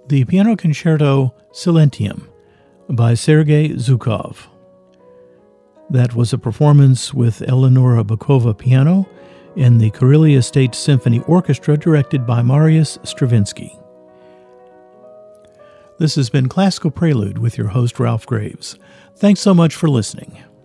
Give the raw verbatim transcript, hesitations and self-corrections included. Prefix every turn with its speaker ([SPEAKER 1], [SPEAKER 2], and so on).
[SPEAKER 1] the Piano Concerto Silentium by Sergei Zhukov. That was a performance with Eleonora Bokova piano and the Karelia State Symphony Orchestra directed by Marius Stravinsky. This has been Classical Prelude with your host, Ralph Graves. Thanks so much for listening.